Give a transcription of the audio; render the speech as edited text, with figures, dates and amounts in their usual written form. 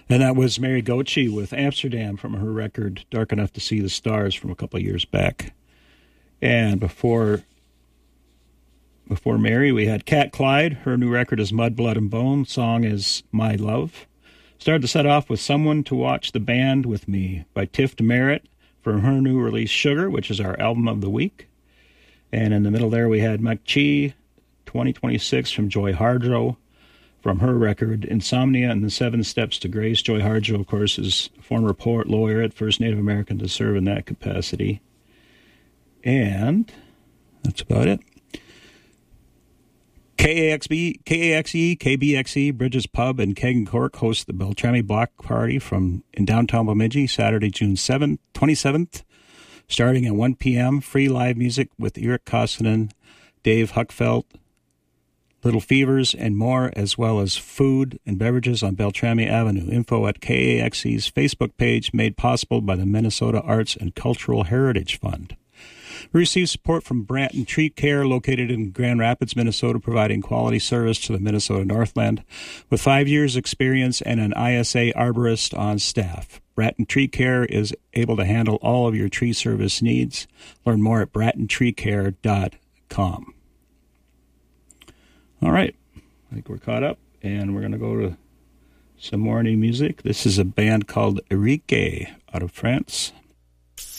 And that was Mary Goetze with Amsterdam from her record Dark Enough to See the Stars from a couple of years back. And before Mary, we had Cat Clyde. Her new record is Mud, Blood, and Bone. Song is My Love. Started the set off with Someone to Watch the Band with Me by Tiff DeMeritt from her new release Sugar, which is our album of the week. And in the middle there, we had McChee 2026 from Joy Harjo from her record Insomnia and the Seven Steps to Grace. Joy Harjo, of course, is a former poet laureate, first Native American to serve in that capacity. And that's about it. KAXE, KBXE, Bridges Pub, and Keg and Cork host the Beltrami Block Party in downtown Bemidji, Saturday, June 27th, starting at 1 p.m. Free live music with Eric Koskinen, Dave Huckfeld, Little Fevers, and more, as well as food and beverages on Beltrami Avenue. Info at KAXE's Facebook page, made possible by the Minnesota Arts and Cultural Heritage Fund. We receive support from Bratton Tree Care, located in Grand Rapids, Minnesota, providing quality service to the Minnesota Northland with 5 years' experience and an ISA arborist on staff. Bratton Tree Care is able to handle all of your tree service needs. Learn more at brattentreecare.com. All right, I think we're caught up, and we're going to go to some more new music. This is a band called Erique out of France.